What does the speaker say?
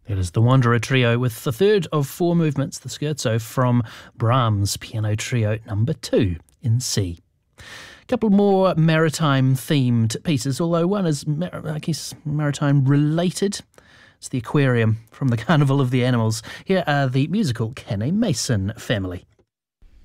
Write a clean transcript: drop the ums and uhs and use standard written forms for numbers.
It is the Wanderer Trio with the third of four movements, the Scherzo from Brahms' Piano Trio number 2 in C. A couple more maritime-themed pieces, although one is, I guess, maritime-related. It's the Aquarium from the Carnival of the Animals. Here are the musical Canet Mason family.